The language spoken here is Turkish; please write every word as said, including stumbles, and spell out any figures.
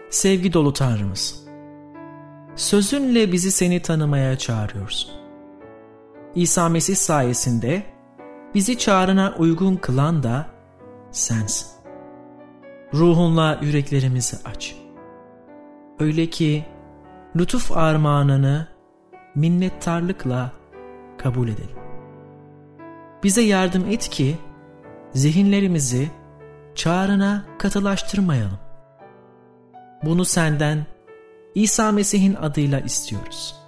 Sevgi dolu Tanrımız, sözünle bizi seni tanımaya çağırıyorsun. İsa Mesih sayesinde bizi çağrına uygun kılan da sensin. Ruhunla yüreklerimizi aç. Öyle ki lütuf armağanını minnettarlıkla kabul edelim. Bize yardım et ki zihinlerimizi çağrına katılaştırmayalım. Bunu senden İsa Mesih'in adıyla istiyoruz.